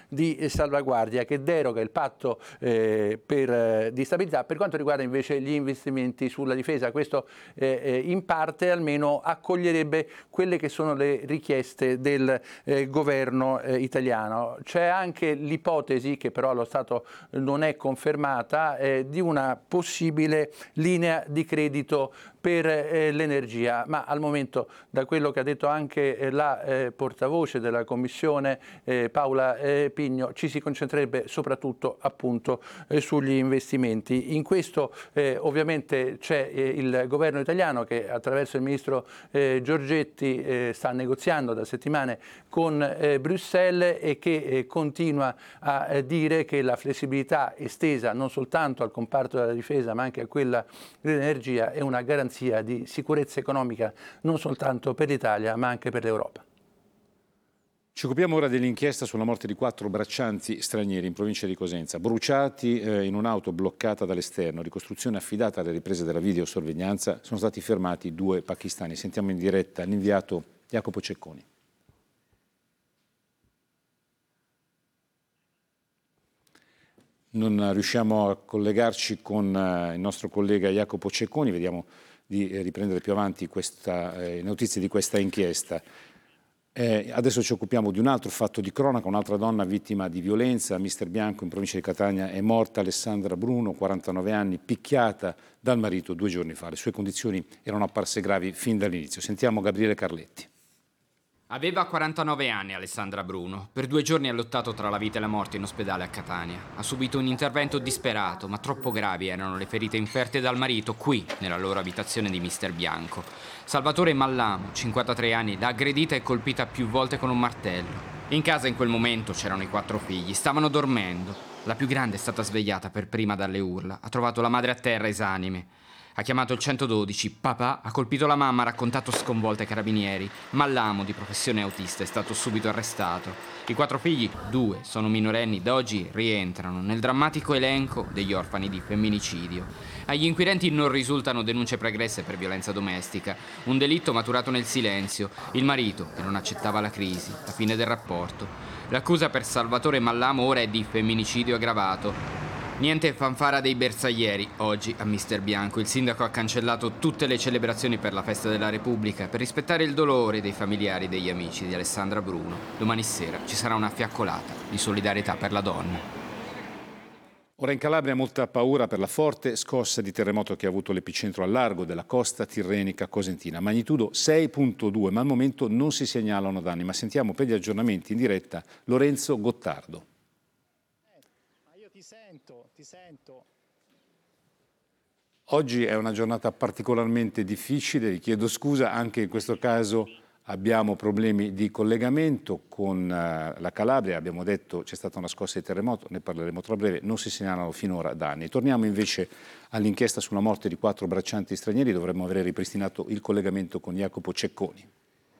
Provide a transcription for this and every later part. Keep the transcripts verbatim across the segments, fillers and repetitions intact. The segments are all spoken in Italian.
di salvaguardia che deroga il patto eh, per, eh, di stabilità per quanto riguarda invece gli investimenti sulla difesa. Questo eh, in parte almeno accoglierebbe quelle che sono le richieste del eh, governo eh, italiano. C'è anche l'ipotesi, che però allo Stato non è confermata, eh, di una possibile linea di credito per eh, l'energia, ma al momento, da quello che ha detto anche eh, la eh, portavoce della Commissione eh, Paola eh, Pigno, ci si concentrerebbe soprattutto appunto eh, sugli investimenti. In questo eh, ovviamente c'è eh, il governo italiano che attraverso il ministro eh, Giorgetti eh, sta negoziando da settimane con eh, Bruxelles e che eh, continua a eh, dire che la flessibilità estesa non soltanto al comparto della difesa ma anche a quella dell'energia è una garanzia di sicurezza economica non soltanto per l'Italia ma anche per l'Europa. Ci occupiamo ora dell'inchiesta sulla morte di quattro braccianti stranieri in provincia di Cosenza, bruciati eh, in un'auto bloccata dall'esterno. Ricostruzione affidata alle riprese della videosorveglianza. Sono stati fermati due pakistani. Sentiamo in diretta l'inviato Jacopo Cecconi. Non riusciamo a collegarci con il nostro collega Jacopo Cecconi, vediamo di riprendere più avanti questa, eh, notizie di questa inchiesta. Eh, adesso ci occupiamo di un altro fatto di cronaca, un'altra donna vittima di violenza, Mister Bianco in provincia di Catania è morta, Alessandra Bruno, quarantanove anni, picchiata dal marito due giorni fa. Le sue condizioni erano apparse gravi fin dall'inizio. Sentiamo Gabriele Carletti. Aveva quarantanove anni Alessandra Bruno. Per due giorni ha lottato tra la vita e la morte in ospedale a Catania. Ha subito un intervento disperato, ma troppo gravi erano le ferite inferte dal marito qui, nella loro abitazione di Mister Bianco. Salvatore Mallamo, cinquantatré anni, l'ha aggredita e colpita più volte con un martello. In casa in quel momento c'erano i quattro figli, stavano dormendo. La più grande è stata svegliata per prima dalle urla. Ha trovato la madre a terra esanime. Ha chiamato il centododici, papà ha colpito la mamma, ha raccontato sconvolta ai carabinieri. Mallamo, di professione autista, è stato subito arrestato. I quattro figli, due, sono minorenni, da oggi rientrano nel drammatico elenco degli orfani di femminicidio. Agli inquirenti non risultano denunce pregresse per violenza domestica, un delitto maturato nel silenzio, il marito che non accettava la crisi, la fine del rapporto. L'accusa per Salvatore Mallamo ora è di femminicidio aggravato. Niente fanfara dei bersaglieri oggi a Mister Bianco. Il sindaco ha cancellato tutte le celebrazioni per la festa della Repubblica per rispettare il dolore dei familiari e degli amici di Alessandra Bruno. Domani sera ci sarà una fiaccolata di solidarietà per la donna. Ora in Calabria molta paura per la forte scossa di terremoto che ha avuto l'epicentro al largo della costa tirrenica cosentina. Magnitudo sei virgola due, ma al momento non si segnalano danni. Ma sentiamo per gli aggiornamenti in diretta Lorenzo Gottardo. Ti sento, ti sento. Oggi è una giornata particolarmente difficile, vi chiedo scusa, anche in questo caso abbiamo problemi di collegamento con uh, la Calabria, abbiamo detto c'è stata una scossa di terremoto, ne parleremo tra breve, non si segnalano finora danni. Torniamo invece all'inchiesta sulla morte di quattro braccianti stranieri, dovremmo aver ripristinato il collegamento con Jacopo Cecconi.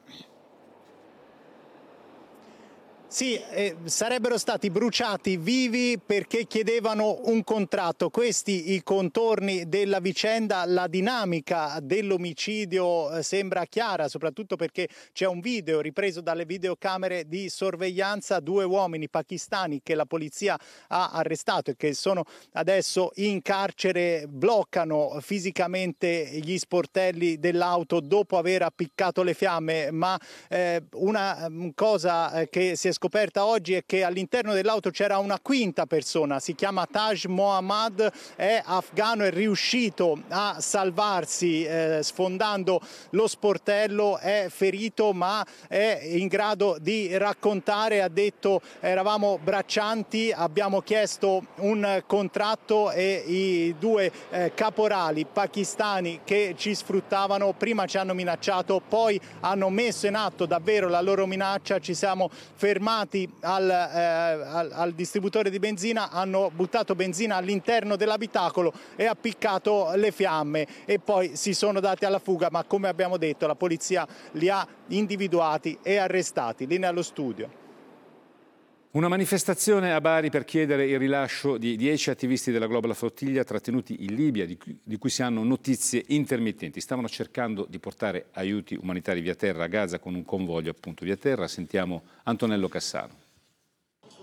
Sì, eh, sarebbero stati bruciati vivi perché chiedevano un contratto. Questi i contorni della vicenda, la dinamica dell'omicidio eh, sembra chiara, soprattutto perché c'è un video ripreso dalle videocamere di sorveglianza, due uomini pakistani che la polizia ha arrestato e che sono adesso in carcere, bloccano fisicamente gli sportelli dell'auto dopo aver appiccato le fiamme, ma eh, una cosa che si è scoperta oggi è che all'interno dell'auto c'era una quinta persona, si chiama Taj Mohammad, è afgano, è riuscito a salvarsi eh, sfondando lo sportello, è ferito ma è in grado di raccontare, ha detto eravamo braccianti, abbiamo chiesto un contratto e i due eh, caporali pakistani che ci sfruttavano prima ci hanno minacciato, poi hanno messo in atto davvero la loro minaccia, ci siamo fermati Al, eh, al, al distributore di benzina, hanno buttato benzina all'interno dell'abitacolo e appiccato le fiamme e poi si sono dati alla fuga, ma come abbiamo detto la polizia li ha individuati e arrestati. Linea allo studio. Una manifestazione a Bari per chiedere il rilascio di dieci attivisti della Global Flottiglia trattenuti in Libia, di cui, di cui si hanno notizie intermittenti. Stavano cercando di portare aiuti umanitari via terra a Gaza con un convoglio appunto via terra. Sentiamo Antonello Cassano.